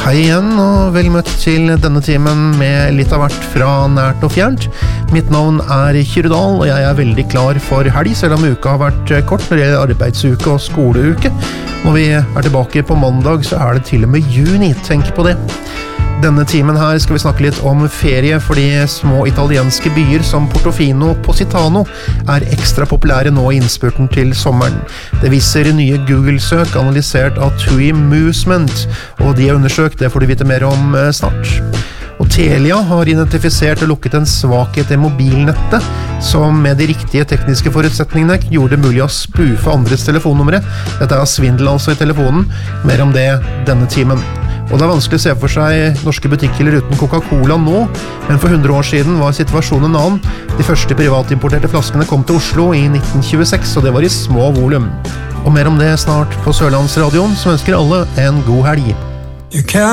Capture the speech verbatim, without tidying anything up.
Hei igjen, og vel møtt til denne timen med litt av hvert fra nært og fjernt. Mitt navn er Kyrre Dahl, og jeg er veldig klar for helg, selv om uka har vært kort når det gjelder arbeidsuke og skoleuke. Når vi er tilbake på mandag, så er det til og med juni, tenk på det. Denne timen her skal vi snakke litt om ferie, fordi små italienske byer som Portofino og Positano er ekstra populære nå i innspurten til sommeren. Det viser nye Google-søk analysert av TUI Movement, og de har undersøkt, det får du vite mer om snart. Og Telia har identifisert og lukket en svakhet i mobilnettet, som med de riktige tekniske forutsetningene gjorde det mulig å spoofe andres telefonnumre. Dette er svindel altså i telefonen, mer om det denne timen. Og det er vanskelig å se for seg norske butikker uten Coca-Cola nå, men for hundre år siden var situasjonen en annen. De første privatimporterte flaskene kom til Oslo i nitten tjueseks, og det var i små volum. Og mer om det snart på Sørlandsradioen, som ønsker alle en god helg.